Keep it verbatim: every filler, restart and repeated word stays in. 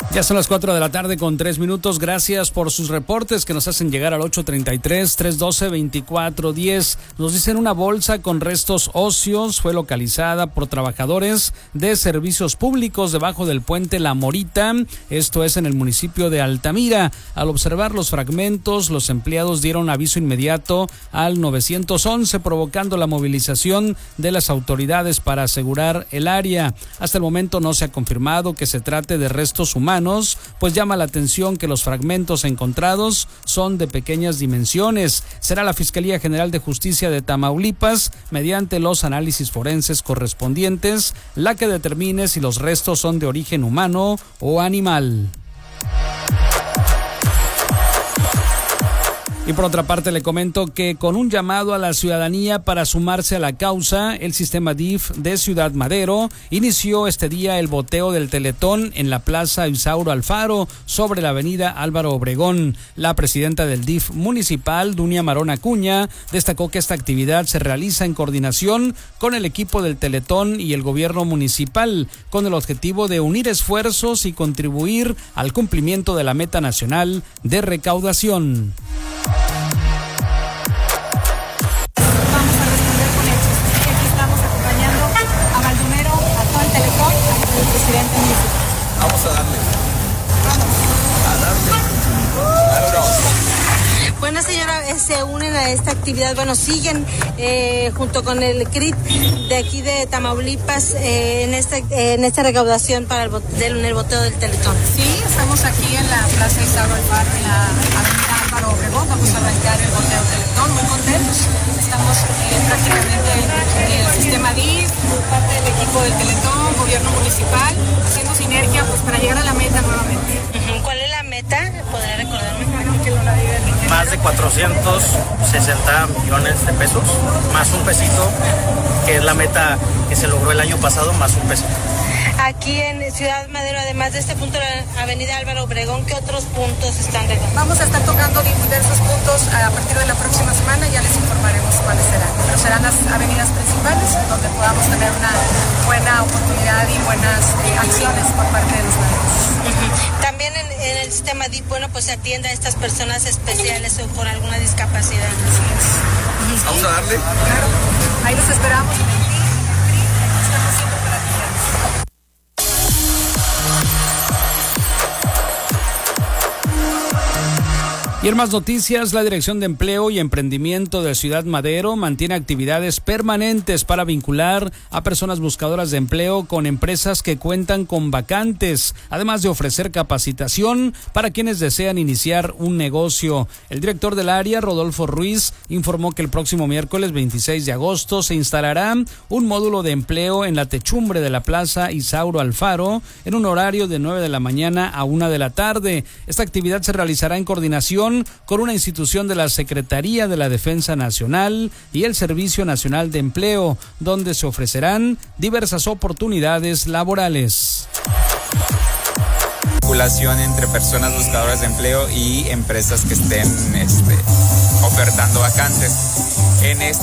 Ya son las cuatro de la tarde con tres minutos. Gracias por sus reportes que nos hacen llegar al ocho treinta y tres, trescientos doce, veinticuatro diez. Nos dicen una bolsa con restos óseos fue localizada por trabajadores de servicios públicos debajo del puente La Morita. Esto es en el municipio de Altamira. Al observar los fragmentos, los empleados dieron aviso inmediato al nueve once, provocando la movilización de las autoridades para asegurar el área. Hasta el momento no se ha confirmado que se trate de restos humanos, pues llama la atención que los fragmentos encontrados son de pequeñas dimensiones. Será la Fiscalía General de Justicia de Tamaulipas, mediante los análisis forenses correspondientes, la que determine si los restos son de origen humano o animal. Y por otra parte le comento que con un llamado a la ciudadanía para sumarse a la causa, el sistema D I F de Ciudad Madero inició este día el boteo del Teletón en la Plaza Isauro Alfaro sobre la avenida Álvaro Obregón. La presidenta del D I F municipal, Dunia Marón Acuña, destacó que esta actividad se realiza en coordinación con el equipo del Teletón y el gobierno municipal, con el objetivo de unir esfuerzos y contribuir al cumplimiento de la meta nacional de recaudación. Vamos a darle. A darle. Vámonos. Bueno, señora, se unen a esta actividad, bueno, siguen eh, junto con el C R I T de aquí de Tamaulipas eh, en, esta, eh, en esta recaudación para el, del, en el boteo del Teletón. Sí, estamos aquí en la Plaza Isauro Alfaro, en la avenida Álvaro Obregón. Vamos a arrancar el boteo Teletón, muy contentos. Estamos eh, prácticamente eh, el sistema D I F, parte del equipo del Teletón, gobierno municipal, haciendo sinergia pues para llegar a la meta nuevamente. Uh-huh. ¿Cuál es la meta? ¿Podría recordarme? Más de cuatrocientos sesenta millones de pesos, más un pesito, que es la meta que se logró el año pasado, más un pesito. Aquí en Ciudad Madero, además de este punto de la avenida Álvaro Obregón, ¿qué otros puntos están regalando? Vamos a estar tocando diversos puntos a partir de la próxima semana, ya les informaremos cuáles serán. Pero serán las avenidas principales donde podamos tener una buena oportunidad y buenas eh, acciones por parte de los maderos. Uh-huh. También en, en el sistema D I F, bueno, pues se atiende a estas personas especiales o con alguna discapacidad. Así es. Uh-huh. Vamos a darle. Claro, ahí los esperamos en el D I F, en el C R I T, estamos siendo operativos. Y en más noticias, la Dirección de Empleo y Emprendimiento de Ciudad Madero mantiene actividades permanentes para vincular a personas buscadoras de empleo con empresas que cuentan con vacantes, además de ofrecer capacitación para quienes desean iniciar un negocio. El director del área, Rodolfo Ruiz, informó que el próximo miércoles veintiséis de agosto se instalará un módulo de empleo en la techumbre de la Plaza Isauro Alfaro en un horario de nueve de la mañana a una de la tarde. Esta actividad se realizará en coordinación con una institución de la Secretaría de la Defensa Nacional y el Servicio Nacional de Empleo, donde se ofrecerán diversas oportunidades laborales. Vinculación entre personas buscadoras de empleo y empresas que estén este, ofertando vacantes. En este